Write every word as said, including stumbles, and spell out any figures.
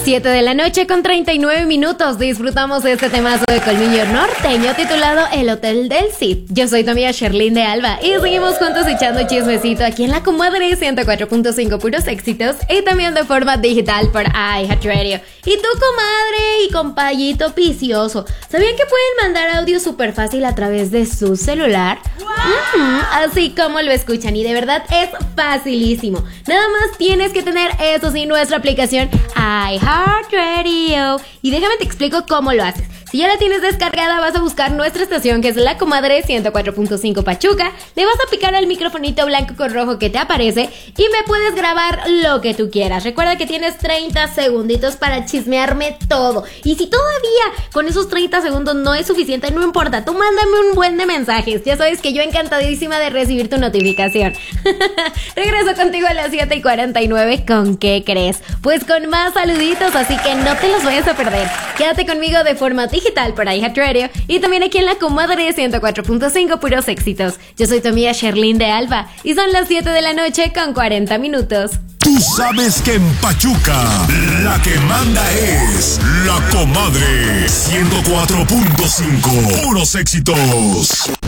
siete de la noche con treinta y nueve minutos. Disfrutamos de este temazo de colmillo norteño titulado El Hotel del Cid. Yo soy tu amiga Sherlyn de Alba y seguimos juntos echando chismecito aquí en la Comadre ciento cuatro punto cinco, puros éxitos, y también de forma digital por iHeartRadio. Y tu comadre y compayito vicioso, ¿sabían que pueden mandar audio súper fácil a través de su celular? ¡Wow! Uh-huh, así como lo escuchan, y de verdad es facilísimo. Nada más tienes que tener, eso sí, nuestra aplicación iHeartRadio. Y déjame te explico cómo lo haces. Si ya la tienes descargada, vas a buscar nuestra estación, que es la Comadre ciento cuatro punto cinco Pachuca. Le vas a picar al microfonito blanco con rojo que te aparece y me puedes grabar lo que tú quieras. Recuerda que tienes treinta segunditos para chismearme todo. Y si todavía con esos treinta segundos no es suficiente, no importa, tú mándame un buen de mensajes. Ya sabes que yo encantadísima de recibir tu notificación. Regreso contigo a las siete y cuarenta y nueve. ¿Con qué crees? Pues con más saluditos, así que no te los vayas a perder. Quédate conmigo de forma digital por iHeartRadio y también aquí en la Comadre ciento cuatro punto cinco, puros éxitos. Yo soy tu amiga Sherlyn de Alba y son las siete de la noche con cuarenta minutos. Tú sabes que en Pachuca la que manda es la Comadre ciento cuatro punto cinco, puros éxitos.